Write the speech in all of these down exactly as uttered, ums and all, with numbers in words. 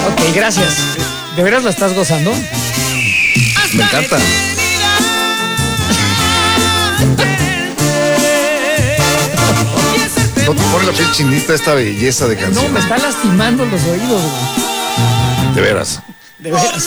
Ok, gracias. ¿De veras la estás gozando? Me encanta. ¿No te pone la piel chinita esta belleza de canción? No, me está lastimando los oídos, güey. De veras. De veras.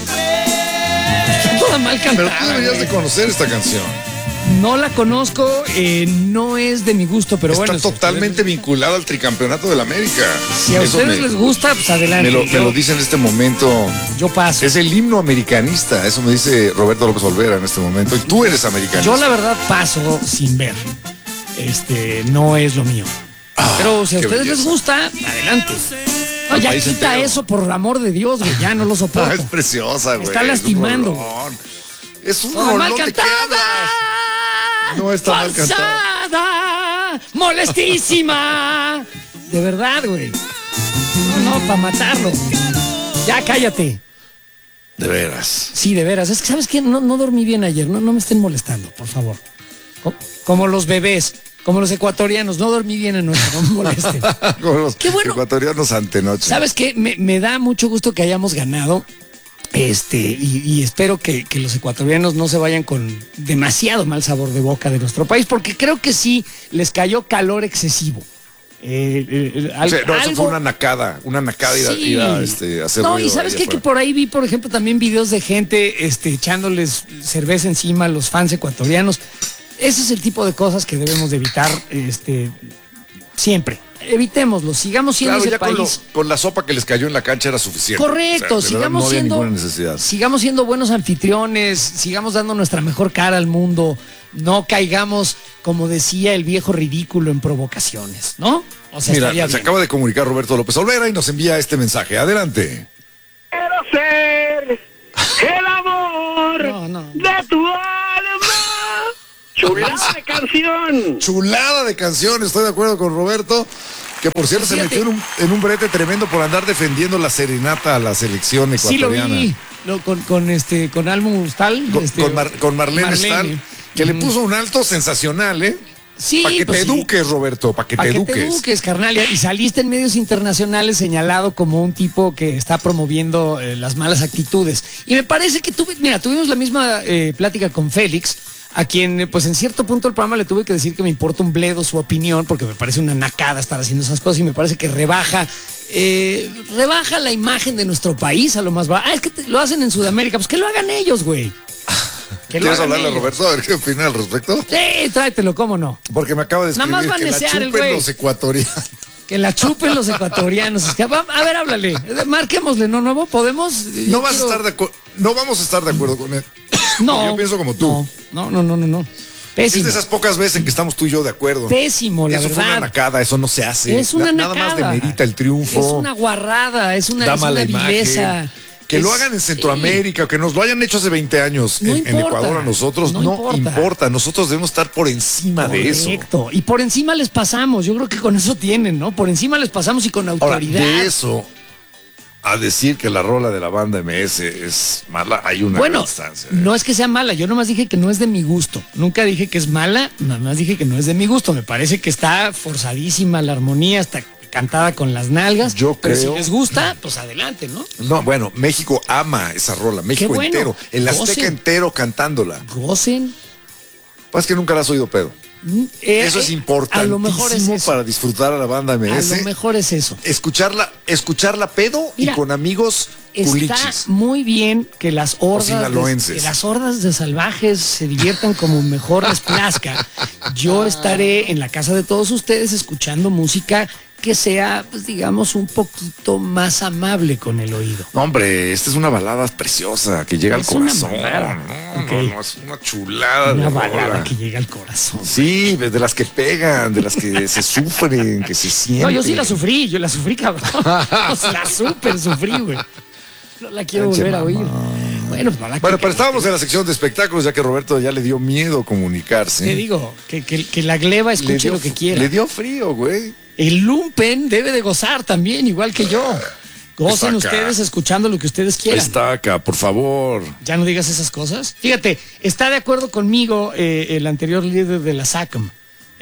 Está toda mal Pero cantada. tú deberías de güey. conocer esta canción. No la conozco, eh, no es de mi gusto, pero Está bueno. si a totalmente ustedes- vinculada al tricampeonato de la América. Si a Eso ustedes me, les gusta, pues adelante. me lo, me yo, lo dice en este momento. yo paso. Es el himno americanista. Eso me dice Roberto López Olvera en este momento. Y tú eres americanista. Yo la verdad paso sin ver. Este, no es lo mío. Ah, Pero si a qué ustedes les belleza. gusta, adelante. No, Al ya país quita entero. eso, por el amor de Dios, güey. Ya no lo Ah, soporto. es preciosa, güey. está es un lastimando. rolón. Es un Toda rolón. mal ¿de qué cantada. hablas? No está mal cantada. Forzada, molestísima. De verdad, güey. No, no, para matarlo. Ya cállate. De veras. Sí, de veras. Es que, ¿sabes qué? No, no dormí bien ayer. No, no me estén molestando, por favor. Co- Como los bebés, como los ecuatorianos. No dormí bien anoche, no me molesten. Como los Qué bueno. ecuatorianos antenoche. ¿Sabes qué? Me, me da mucho gusto que hayamos ganado. Este, y, y espero que, que los ecuatorianos no se vayan con demasiado mal sabor de boca de nuestro país, porque creo que sí les cayó calor excesivo. Eh, eh, O sea, al- no, eso algo- fue una nacada, una nacada ir a, Sí. ir a, este, hacer No, ruido y sabes ahí qué? Que afuera. por ahí vi, por ejemplo, también videos de gente este, echándoles cerveza encima a los fans ecuatorianos. Ese es el tipo de cosas que debemos de evitar este, siempre. Evitémoslo, sigamos siendo Claro, ese ya con, país. lo- con la sopa que les cayó en la cancha era suficiente. Correcto, O sea, de verdad, sigamos no había siendo ninguna necesidad. sigamos siendo buenos anfitriones, sigamos dando nuestra mejor cara al mundo, no caigamos, como decía el viejo ridículo, en provocaciones, ¿no? O sea, Mira, estaría se bien. acaba de comunicar Roberto López Olvera y nos envía este mensaje. Adelante. Quiero ser el amor No, no. de tu alma. Chulada de canción. Chulada de canción, estoy de acuerdo con Roberto, que por cierto se Fíjate. metió en un, en un brete tremendo por andar defendiendo la serenata a la selección Sí lo ecuatoriana. vi, lo- con, con este con Almo Stal, Con, este, con Mar- con Marlene, Stahl, que le puso un alto sensacional, ¿eh? Sí, Para que pues te sí. eduques, Roberto, para que Para te que eduques. te eduques, carnal. Y saliste en medios internacionales señalado como un tipo que está promoviendo eh, las malas actitudes. Y me parece que tuve, mira, tuvimos la misma eh, plática con Félix, a quien, eh, pues en cierto punto del programa le tuve que decir que me importa un bledo su opinión, porque me parece una nacada estar haciendo esas cosas y me parece que rebaja, eh, rebaja la imagen de nuestro país a lo más bajo. Ah, es que te- lo hacen en Sudamérica, pues que lo hagan ellos, güey. Que lo ¿Quieres hagan hablarle a ellos. Roberto a ver qué opina al respecto? Sí, tráetelo, cómo no. Porque me acaba de Nada más escribir va a que la necear el chupen güey. los ecuatorianos. Que la chupen los ecuatorianos. Es que, va- a ver, háblale. Marquémosle, ¿no? ¿Nuevo? ¿Podemos? No Yo vas quiero- a estar de acuerdo, no vamos a estar de acuerdo con él. No. Yo pienso como tú. No, no, no, no, no. Es Pésimo. de esas pocas veces en que estamos tú y yo de acuerdo. Pésimo, la Eso fue una verdad. nacada, eso no se hace. Es una Na- Nada más nacada. demerita el triunfo. Es una guarrada, es una, da es mala una imagen. vileza. Que lo Es- hagan en Centroamérica, que nos lo hayan hecho hace veinte años No en, en importa, Ecuador a nosotros, no no, importa. importa. Nosotros debemos estar por encima de eso. Correcto. Y por encima les pasamos. Yo creo que con eso tienen, ¿no? Por encima les pasamos y con Ahora, autoridad. de eso a decir que la rola de la banda M S es mala, hay una Bueno, gran distancia. ¿eh? no es que sea mala, yo nomás dije que no es de mi gusto. Nunca dije que es mala, nomás dije que no es de mi gusto. Me parece que está forzadísima la armonía, está cantada con las nalgas. Yo pero creo- si les gusta, pues adelante, ¿no? No, bueno, México ama esa rola, México bueno. entero, el Azteca Gocen. entero cantándola. Gocen. Pues que nunca la has oído, pedo. Eh, Eso es eh, importantísimo A lo mejor es eso. para disfrutar a la banda M A S. lo mejor es eso. Escucharla, escucharla pedo Mira, y con amigos Está culichis. muy bien que las hordas de, sinaloenses. que las hordas de salvajes se diviertan como mejor les plazca. Yo estaré en la casa de todos ustedes escuchando música que sea, pues digamos, un poquito más amable con el oído. No, hombre, esta es una balada preciosa que llega Es al una corazón. balada. No, Ok. no, no, es una chulada Una de balada rola. que llega al corazón. Sí, de las que pegan, de las que se sufren, que se sienten. No, yo sí la sufrí, yo la sufrí, cabrón. O sea, la súper sufrí, güey. No la quiero Pinche volver a oír. mamá. Bueno, pues no la Bueno, que- pero estábamos en la sección de espectáculos, ya que Roberto ya le dio miedo comunicarse. Te digo, que, que, que la gleba Le escuche dio- lo que quiera. Le dio frío, güey. El lumpen debe de gozar también, igual que yo. Gocen Está acá. ustedes escuchando lo que ustedes quieran. Está acá, por favor. Ya no digas esas cosas. Fíjate, está de acuerdo conmigo eh, el anterior líder de la SACM.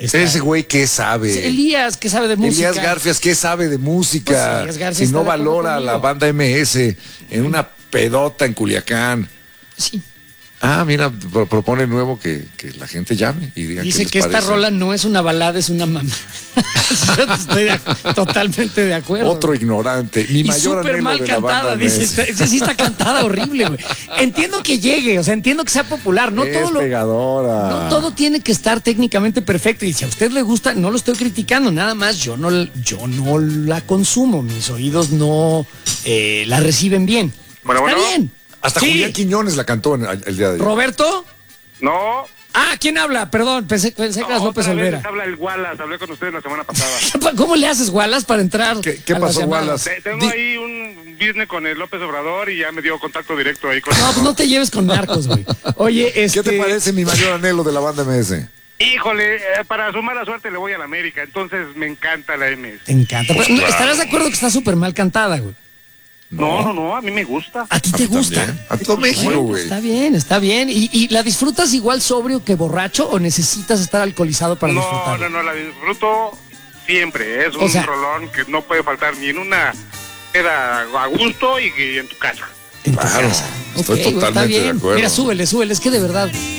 Está- Ese güey, ¿qué sabe? Elías, que sabe de música. Elías Garfias, ¿qué sabe de música? Pues Elías Garfias si no está de acuerdo valora a la conmigo. banda M S en una pedota en Culiacán. Sí. Ah, mira, pro- propone nuevo que, que la gente llame y diga Dice qué les que esta parece. rola no es una balada, es una mamá. Yo estoy de ac- totalmente de acuerdo. Otro ignorante. Mi Y mayor súper anhelo mal de la cantada, banda dice. M S. Esa sí está cantada horrible, güey. Entiendo que llegue, o sea, entiendo que sea popular. No es todo lo, pegadora. no todo tiene que estar técnicamente perfecto. Y si a usted le gusta, no lo estoy criticando, nada más yo no, yo no la consumo. Mis oídos no eh, la reciben bien. Bueno, Está bueno. bien. Hasta Sí. Julián Quiñones la cantó en- el día de ayer. ¿Roberto? No. Ah, ¿quién habla? Perdón, pensé, pensé que eras No, López otra vez Olvera. les habla el Wallace. Hablé con ustedes la semana pasada. ¿Cómo le haces, Wallace, para entrar? ¿Qué- qué a las pasó, llamadas? Wallace? Te- Tengo Di- ahí un business con el López Obrador y ya me dio contacto directo ahí con No, pues no te lleves con narcos, güey. Oye, este... ¿Qué te parece mi mayor anhelo de la banda M S? Híjole, eh, para su mala suerte le voy a la América, entonces me encanta la M S. Te encanta. Pues Pero, claro. ¿estarás de acuerdo que está súper mal cantada, güey? No, no, no, a mí me gusta. ¿A ti A te mí gusta? también. A todo México, Bueno, güey. está bien, está bien. ¿Y, y la disfrutas igual sobrio que borracho o necesitas estar alcoholizado para No, disfrutarla? no, no, la disfruto siempre. Es O un sea- rolón que no puede faltar ni en una queda a gusto y, y en tu casa. En tu Claro, casa. estoy Ok, güey, está totalmente de bien. acuerdo. Mira, súbele, súbele. Es que de verdad,